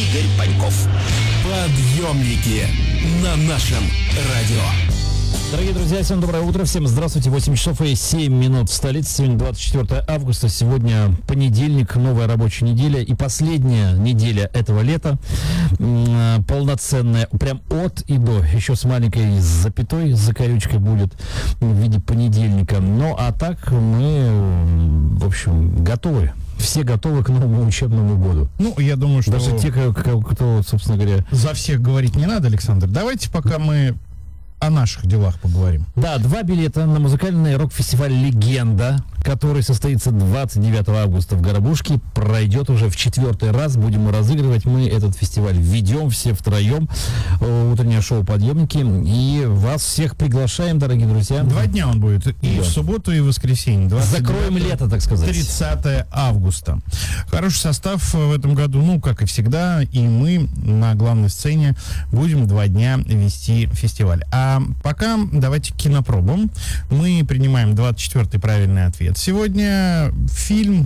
Игорь Паньков. Подъемники на нашем радио. Дорогие друзья, всем доброе утро, всем здравствуйте. 8 часов и 7 минут в столице. Сегодня 24 августа, сегодня понедельник, новая рабочая неделя и последняя неделя этого лета. Полноценная, прям от и до, еще с маленькой запятой, с закорючкой будет в виде понедельника. Ну, а так мы, в общем, готовы. Все готовы к новому учебному году. Ну, я думаю, что... Даже те, кто, собственно говоря... За всех говорить не надо, Александр. Давайте пока мы о наших делах поговорим. Да, 2 билета на музыкальный рок-фестиваль «Легенда», который состоится 29 августа в Горобушке, пройдет уже в 4-й раз. Будем разыгрывать. Мы этот фестиваль ведем все втроем. Утреннее шоу «Подъемники». И вас всех приглашаем, дорогие друзья. 2 дня он будет. И да. В субботу, и в воскресенье. Закроем лето, так сказать. 30 августа. Хороший состав в этом году, ну, как и всегда. И мы на главной сцене будем 2 дня вести фестиваль. А пока давайте к кинопробам. Мы принимаем 24-й правильный ответ. Сегодня фильм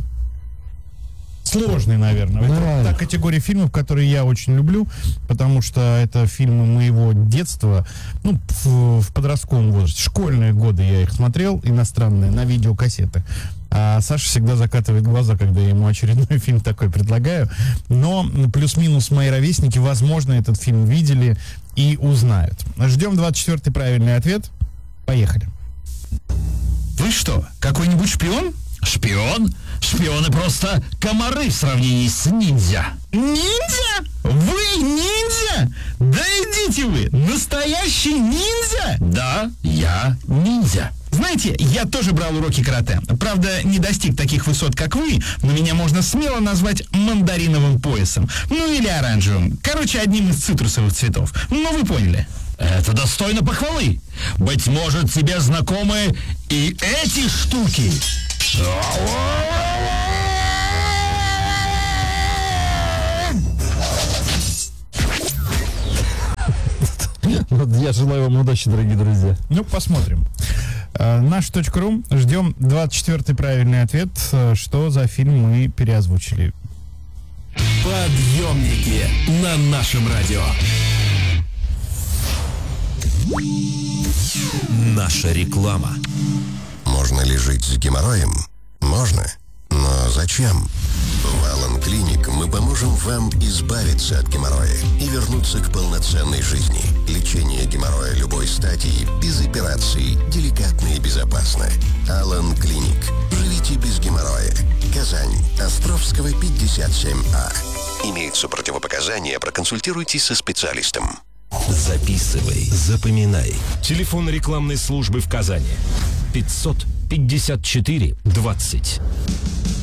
сложный, наверное. Это та категория фильмов, которые я очень люблю, потому что это фильмы моего детства, ну, в подростковом возрасте. Школьные годы я их смотрел, иностранные, на видеокассетах. А Саша всегда закатывает глаза, когда я ему очередной фильм такой предлагаю. Но плюс-минус мои ровесники, возможно, этот фильм видели и узнают. Ждем 24-й правильный ответ. Поехали. Вы что, какой-нибудь шпион? Шпион? Шпионы просто комары в сравнении с ниндзя. Ниндзя? Вы ниндзя? Да идите вы! Настоящий ниндзя? Да, я ниндзя. Знаете, я тоже брал уроки карате. Правда, не достиг таких высот, как вы, но меня можно смело назвать мандариновым поясом. Ну или оранжевым. Короче, одним из цитрусовых цветов. Ну, вы поняли. Это достойно похвалы. Быть может, тебе знакомы и эти штуки. Я желаю вам удачи, дорогие друзья. Ну, посмотрим. Наш.ру. Ждем 24-й правильный ответ. Что за фильм мы переозвучили? Подъемники на нашем радио. Наша реклама. Можно ли жить с геморроем? Можно. Но зачем? В Алан Клиник мы поможем вам избавиться от геморроя и вернуться к полноценной жизни. Лечение геморроя любой стадии, без операций, деликатно и безопасно. Алан Клиник. Живите без геморроя. Казань. Островского, 57А. Имеются противопоказания, проконсультируйтесь со специалистом. Записывай, запоминай. Телефон рекламной службы в Казани 554 20.